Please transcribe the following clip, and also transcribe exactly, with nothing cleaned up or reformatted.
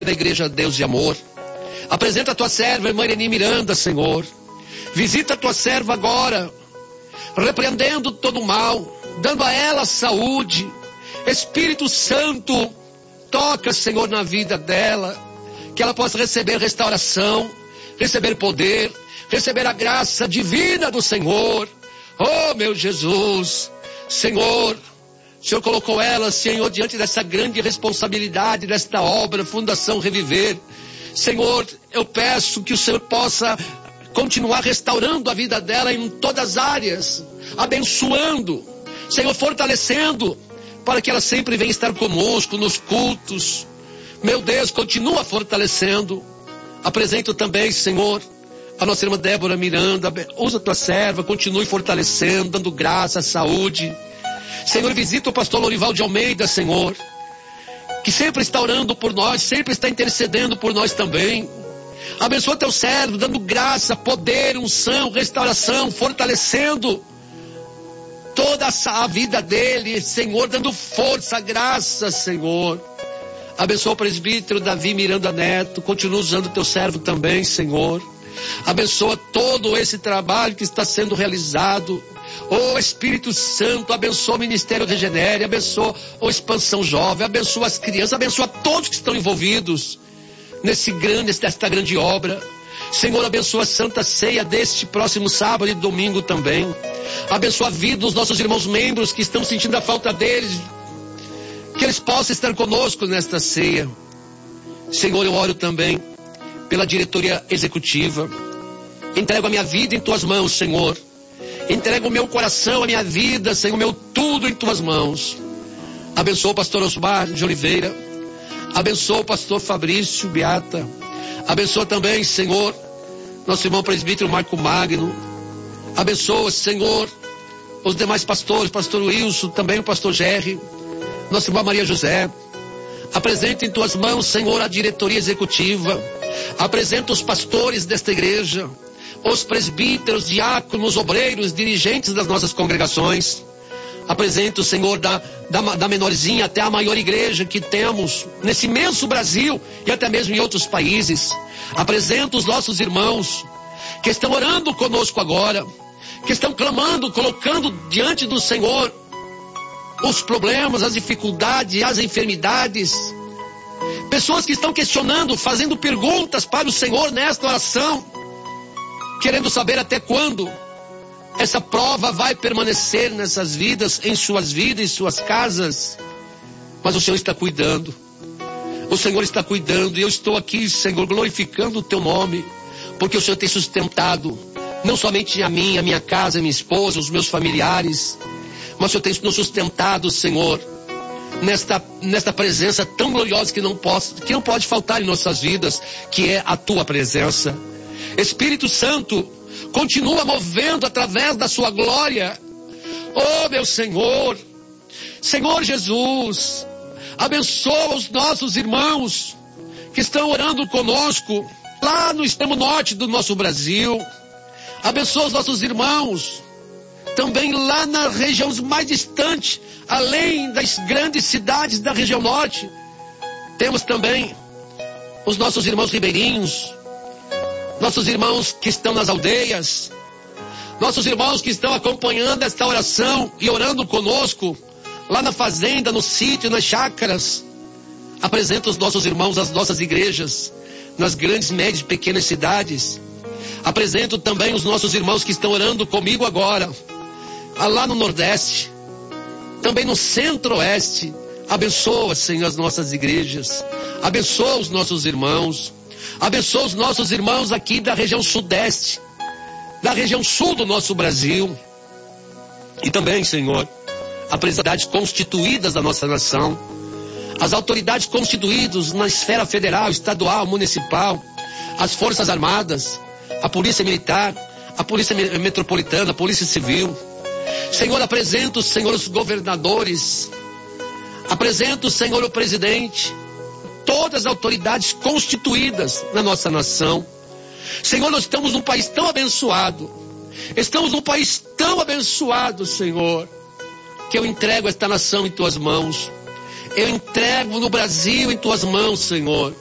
da Igreja Deus de Amor. Apresenta a tua serva, irmã Ireni Miranda, Senhor. Visita a tua serva agora, repreendendo todo o mal, dando a ela saúde. Espírito Santo, toca, Senhor, na vida dela, que ela possa receber restauração, receber poder, receber a graça divina do Senhor. Oh, meu Jesus, Senhor, o Senhor colocou ela, Senhor, diante dessa grande responsabilidade, desta obra, Fundação Reviver. Senhor, eu peço que o Senhor possa continuar restaurando a vida dela em todas as áreas, abençoando, Senhor, fortalecendo, para que ela sempre venha estar conosco nos cultos. Meu Deus, continua fortalecendo. Apresento também, Senhor, a nossa irmã Débora Miranda. Usa a tua serva, continue fortalecendo, dando graça, saúde. Senhor, visita o pastor Lorival de Almeida, Senhor, que sempre está orando por nós, sempre está intercedendo por nós também. Abençoa teu servo, dando graça, poder, unção, restauração, fortalecendo toda a vida dele, Senhor, dando força, graça, Senhor. Abençoa o presbítero Davi Miranda Neto, continua usando teu servo também, Senhor. Abençoa todo esse trabalho que está sendo realizado. Oh, Espírito Santo, abençoa o Ministério Regenere, abençoa a Expansão Jovem, abençoa as crianças, abençoa todos que estão envolvidos nesse grande, nesta grande obra. Senhor, abençoa a Santa Ceia deste próximo sábado e domingo também. Abençoa a vida dos nossos irmãos membros que estão sentindo a falta deles, que eles possam estar conosco nesta ceia. Senhor, eu oro também pela diretoria executiva. Entrego a minha vida em tuas mãos, Senhor. Entrego o meu coração, a minha vida, Senhor, o meu tudo em tuas mãos. Abençoa o pastor Osmar de Oliveira. Abençoa o pastor Fabrício Beata. Abençoa também, Senhor, nosso irmão presbítero Marco Magno. Abençoa, Senhor, os demais pastores, pastor Wilson, também o pastor Gerry, nossa irmã Maria José. Apresenta em tuas mãos, Senhor, a diretoria executiva. Apresenta os pastores desta igreja, os presbíteros, diáconos, obreiros, dirigentes das nossas congregações. Apresenta o Senhor da, da, da menorzinha até a maior igreja que temos nesse imenso Brasil e até mesmo em outros países. Apresenta os nossos irmãos que estão orando conosco agora, que estão clamando, colocando diante do Senhor os problemas, as dificuldades, as enfermidades. Pessoas que estão questionando, fazendo perguntas para o Senhor nesta oração, querendo saber até quando essa prova vai permanecer nessas vidas, em suas vidas, em suas casas. Mas o Senhor está cuidando. O Senhor está cuidando. E eu estou aqui, Senhor, glorificando o teu nome, porque o Senhor tem sustentado não somente a mim, a minha casa, a minha esposa, os meus familiares, mas o Senhor tem nos sustentado, Senhor, nesta, nesta presença tão gloriosa que não, posso, que não pode faltar em nossas vidas, que é a tua presença. Espírito Santo, continua movendo através da sua glória. Oh, meu Senhor, Senhor Jesus, abençoa os nossos irmãos que estão orando conosco lá no extremo norte do nosso Brasil. Abençoa os nossos irmãos também lá na região mais distante, além das grandes cidades da região norte. Temos também os nossos irmãos ribeirinhos, nossos irmãos que estão nas aldeias, nossos irmãos que estão acompanhando esta oração e orando conosco, lá na fazenda, no sítio, nas chácaras. Apresenta os nossos irmãos às nossas igrejas, nas grandes, médias e pequenas cidades. Apresento também os nossos irmãos que estão orando comigo agora, lá no Nordeste, também no Centro-Oeste. Abençoa, Senhor, as nossas igrejas. Abençoa os nossos irmãos. Abençoa os nossos irmãos aqui da região Sudeste, da região Sul do nosso Brasil. E também, Senhor, as autoridades constituídas da nossa nação, as autoridades constituídas na esfera federal, estadual, municipal, as Forças Armadas, a Polícia Militar, a Polícia Metropolitana, a Polícia Civil. Senhor, apresento, Senhor, os governadores, apresento, Senhor, o presidente, todas as autoridades constituídas na nossa nação. Senhor, nós estamos num país tão abençoado, estamos num país tão abençoado, Senhor, que eu entrego esta nação em tuas mãos. Eu entrego no Brasil em tuas mãos, Senhor.